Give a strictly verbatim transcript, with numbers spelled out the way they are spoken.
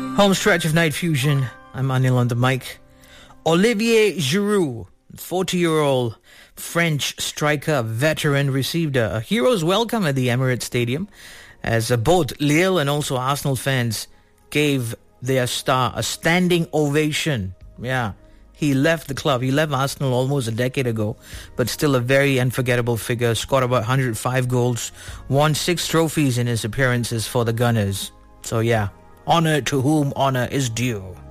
Home stretch of Night Fusion. I'm Anil on the mic. Olivier Giroud, forty-year-old French striker veteran, received a, a hero's welcome at the Emirates Stadium as uh, both Lille and also Arsenal fans gave their star a standing ovation. Yeah, he left the club. He left Arsenal almost a decade ago, but still a very unforgettable figure. Scored about one hundred five goals, won six trophies in his appearances for the Gunners. So yeah, honor to whom honor is due.